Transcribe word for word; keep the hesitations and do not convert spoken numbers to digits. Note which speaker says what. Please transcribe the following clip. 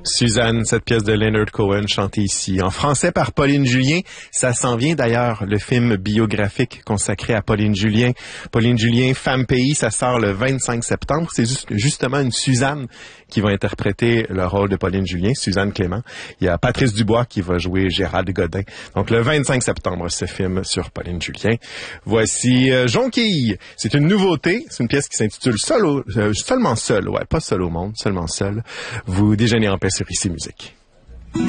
Speaker 1: Suzanne, cette pièce de Leonard Cohen chantée ici en français par Pauline Julien. Ça s'en vient d'ailleurs, le film biographique consacré à Pauline Julien. Pauline Julien, Femme Pays, ça sort le vingt-cinq septembre. C'est juste, justement une Suzanne qui va interpréter le rôle de Pauline Julien, Suzanne Clément. Il y a Patrice Dubois qui va jouer Gérald Godin. Donc le vingt-cinq septembre, ce film sur Pauline Julien. Voici euh, Jonquille. C'est une nouveauté. C'est une pièce qui s'intitule Seul au, euh, Seulement seul. Ouais, pas seul au monde, seulement seul. Vous déjeunez en paix sur Ici Musique.